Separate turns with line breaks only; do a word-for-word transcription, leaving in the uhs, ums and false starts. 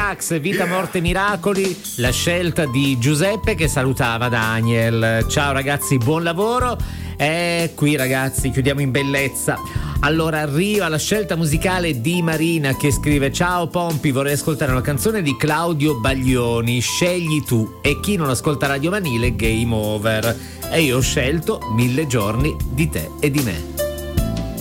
sax, Vita, Morte, Miracoli, la scelta di Giuseppe che salutava Daniel. Ciao ragazzi, buon lavoro. E qui ragazzi chiudiamo in bellezza. Allora arriva la scelta musicale di Marina che scrive: ciao Pompi, vorrei ascoltare una canzone di Claudio Baglioni, Scegli tu, e chi non ascolta Radio Vanile game over. E io ho scelto Mille giorni di te e di me.